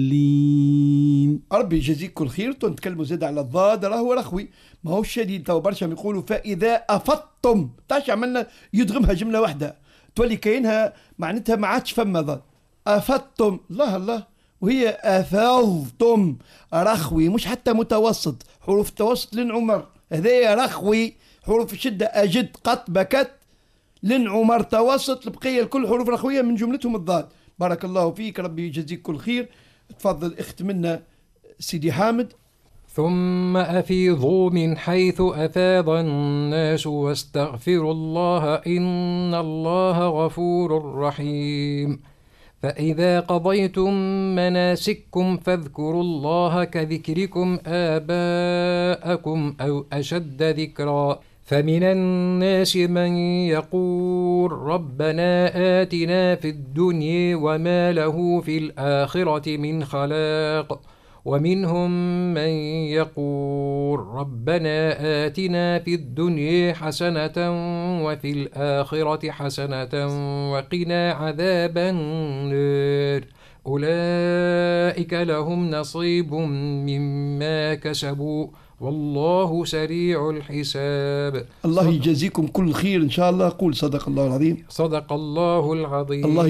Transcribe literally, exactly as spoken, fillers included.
لين. ربي يجازيك كل خير. تنتكلموا زاد على الضاد راهو رخوي ما هو شديد. تو برشا يقولوا فإذا أفضتم تاش عملنا يدغمها جملة واحدة تولي كاينها معناتها ما عادش فما ضاد. أفضتم الله الله وهي أفضتم رخوي مش حتى متوسط. حروف التوسط لن عمر هذايا رخوي. حروف الشدة أجد قط بكت لن عمر توسط. البقية الكل حروف رخوية من جملتهم الضاد. بارك الله فيك ربي يجزيك كل خير. تفضل اخت منا سيدي حامد. ثم أفيضوا من حيث أفاض الناس واستغفروا الله إن الله غفور رحيم. فإذا قضيتم مناسككم فاذكروا الله كذكركم آباءكم أو أشد ذكرا. فمن الناس من يقول ربنا آتنا في الدنيا وما له في الآخرة من خلاق ومنهم من يقول ربنا آتنا في الدنيا حسنة وفي الآخرة حسنة وقنا عذاب النار. أولئك لهم نصيب مما كسبوا والله سريع الحساب. الله يجازيكم كل خير إن شاء الله. قول صدق الله العظيم. صدق الله العظيم. الله